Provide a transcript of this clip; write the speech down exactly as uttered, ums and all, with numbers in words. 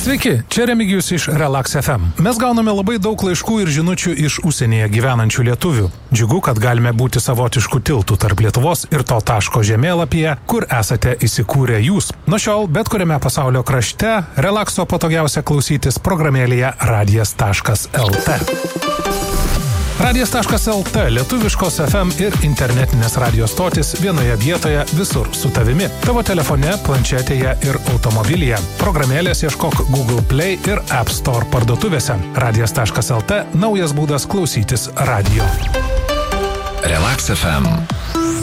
Sveiki, čia Remigijus iš Relax F M. Mes gauname labai daug laiškų ir žinučių iš užsienyje gyvenančių lietuvių. Džiugu, kad galime būti savotiškų tiltų tarp Lietuvos ir to taško žemėlapyje, kur esate įsikūrę jūs. Nuo šiol, bet kuriame pasaulio krašte, relakso patogiausia klausytis programėlėje radijas taškas el te. radijas taškas el te – lietuviškos F M ir internetinės radijos stotis vienoje vietoje visur su tavimi. Tavo telefone, planšetėje ir automobilyje. Programėlės ieškok Google Play ir App Store parduotuvėse. radijas taškas el te – naujas būdas klausytis radijo. Relax F M.